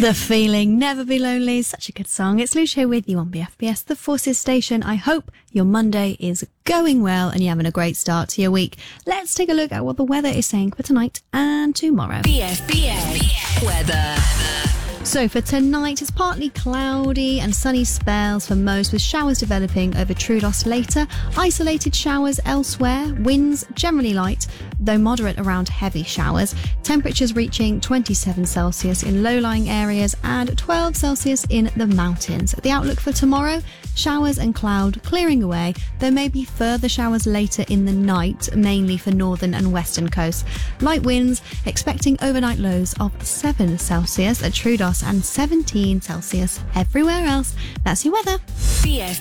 The Feeling, Never Be Lonely, such a good song. It's Lush here with you on BFBS, the Forces Station. I hope your Monday is going well and you're having a great start to your week. Let's take a look at what the weather is saying for tonight and tomorrow. BFBS weather. So for tonight, it's partly cloudy and sunny spells for most, with showers developing over Troodos later. Isolated showers elsewhere. Winds generally light, though moderate around heavy showers. Temperatures reaching 27 Celsius in low-lying areas and 12 Celsius in the mountains. The outlook for tomorrow, showers and cloud clearing away. There may be further showers later in the night, mainly for northern and western coasts. Light winds, expecting overnight lows of 7 Celsius at Troodos and 17 Celsius everywhere else. That's your weather. BFBS